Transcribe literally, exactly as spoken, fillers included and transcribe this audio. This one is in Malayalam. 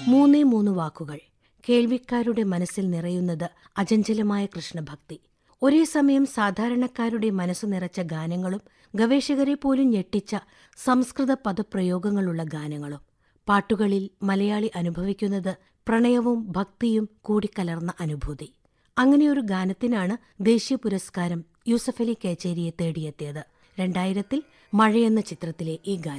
മൂന്നേ മൂന്ന് വാക്കുകൾ. കേൾവിക്കാരുടെ മനസ്സിൽ നിറയുന്നത് അചഞ്ചലമായ കൃഷ്ണഭക്തി. ഒരേ സമയം സാധാരണക്കാരുടെ മനസ്സു നിറച്ച ഗാനങ്ങളും ഗവേഷകരെ പോലും ഞെട്ടിച്ച സംസ്കൃത പദപ്രയോഗങ്ങളുള്ള ഗാനങ്ങളും. പാട്ടുകളിൽ മലയാളി അനുഭവിക്കുന്നത് പ്രണയവും ഭക്തിയും കൂടിക്കലർന്ന അനുഭൂതി. അങ്ങനെയൊരു ഗാനത്തിനാണ് ദേശീയ പുരസ്കാരം യൂസഫലി കേച്ചേരിയെ തേടിയെത്തിയത്. രണ്ടായിരത്തിൽ മഴയെന്ന ചിത്രത്തിലെ ഈ ഗാനം.